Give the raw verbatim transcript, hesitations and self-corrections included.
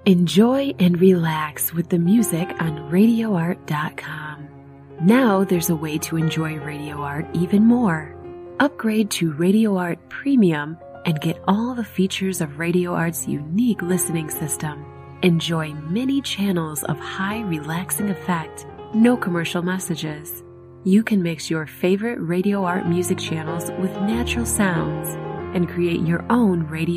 Enjoy and relax with the music on radio art dot com. Now there's a way to enjoy Radio Art even more. Upgrade to Radio Art Premium and get all the features of Radio Art's unique listening system. Enjoy many channels of high relaxing effect, no commercial messages. You can mix your favorite Radio Art music channels with natural sounds and create your own radio